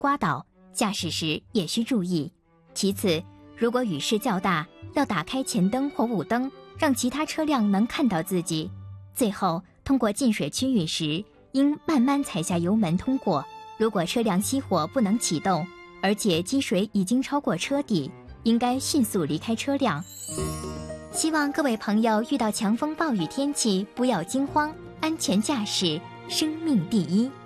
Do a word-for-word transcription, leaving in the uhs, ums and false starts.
刮倒，驾驶时也需注意。其次，如果雨势较大，要打开前灯或雾灯，让其他车辆能看到自己。最后，通过进水区域时，应慢慢踩下油门通过。如果车辆熄火不能启动，而且积水已经超过车底，应该迅速离开车辆。希望各位朋友遇到强风暴雨天气不要惊慌，安全驾驶，生命第一。